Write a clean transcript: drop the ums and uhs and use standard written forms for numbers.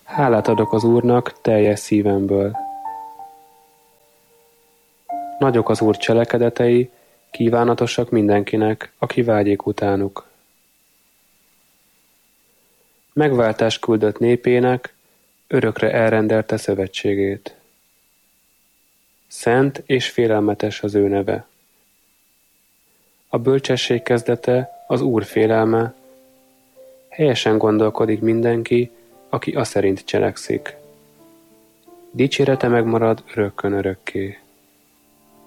Hálát adok az Úrnak teljes szívemből. Nagyok az Úr cselekedetei, kívánatosak mindenkinek, aki vágyik utánuk. Megváltást küldött népének, örökre elrendelte szövetségét. Szent és félelmetes az ő neve. A bölcsesség kezdete az Úr félelme, helyesen gondolkodik mindenki, aki aszerint cselekszik. Dicsérete megmarad örökkön örökké.